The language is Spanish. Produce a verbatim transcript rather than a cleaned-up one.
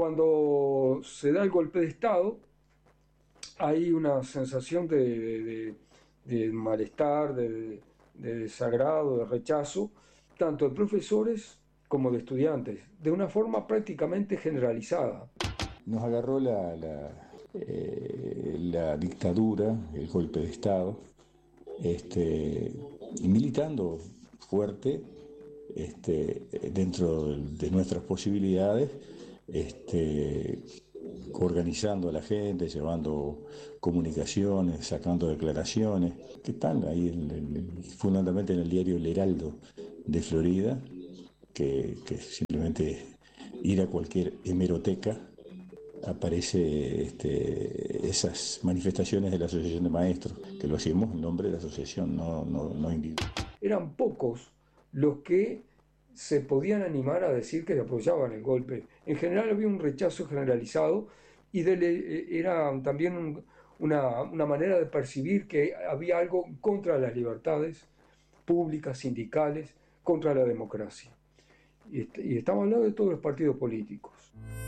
Cuando se da el golpe de Estado, hay una sensación de, de- de malestar, de, de desagrado, de rechazo, tanto de profesores como de estudiantes, de una forma prácticamente generalizada. Nos agarró la, la, eh, la dictadura, el golpe de Estado, este, y militando fuerte este, dentro de nuestras posibilidades, este, organizando a la gente, llevando comunicaciones, sacando declaraciones, que están ahí en el- fundamentalmente en el diario El Heraldo de Florida, que, que simplemente ir a cualquier hemeroteca aparece este, esas manifestaciones de la Asociación de Maestros, que lo hacíamos en nombre de la asociación, no, no, no individual. Eran pocos los que se podían animar a decir que apoyaban el golpe. En general había un rechazo generalizado y de, le- era también un- una, una manera de percibir que había algo contra las libertades públicas, sindicales, contra la democracia. Y, est- y estamos hablando de todos los partidos políticos.